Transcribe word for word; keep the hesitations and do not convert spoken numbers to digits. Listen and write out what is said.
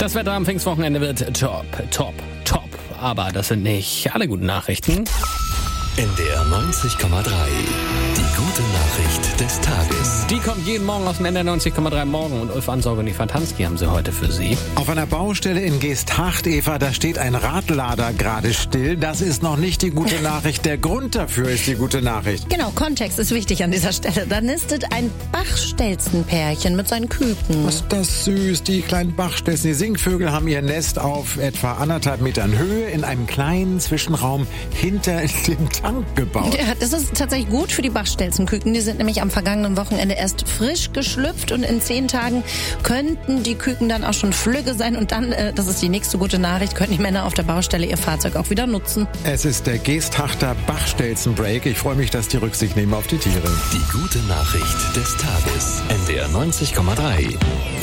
Das Wetter am Pfingstwochenende wird top, top, top. Aber das sind nicht alle guten Nachrichten. N D R neunzig Komma drei. Die gute Nachricht des Tages. Die kommt jeden Morgen aus dem N D R neunzig Komma drei Morgen. Und Ulf Ansauger und die Fantanski haben sie heute für Sie. Auf einer Baustelle in Geesthacht, Eva, da steht ein Radlader gerade still. Das ist noch nicht die gute Nachricht. Der Grund dafür ist die gute Nachricht. Genau, Kontext ist wichtig an dieser Stelle. Da nistet ein Bachstelzenpärchen mit seinen Küken. Was ist das süß. Die kleinen Bachstelzen, die Singvögel haben ihr Nest auf etwa anderthalb Metern Höhe in einem kleinen Zwischenraum hinter dem Tank gebaut. Ja, das ist tatsächlich gut für die Bachstelzenküken. Die sind nämlich am vergangenen Wochenende erst frisch geschlüpft und in zehn Tagen könnten die Küken dann auch schon flügge sein und dann, äh, das ist die nächste gute Nachricht, können die Männer auf der Baustelle ihr Fahrzeug auch wieder nutzen. Es ist der Geesthachter Bachstelzenbreak. Ich freue mich, dass die Rücksicht nehmen auf die Tiere. Die gute Nachricht des Tages. N D R neunzig Komma drei.